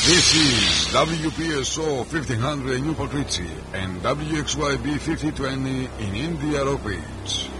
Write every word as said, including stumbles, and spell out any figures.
This is W P S O fifteen hundred in Newport Richie and W X Y B fifty twenty in India Rock Beach.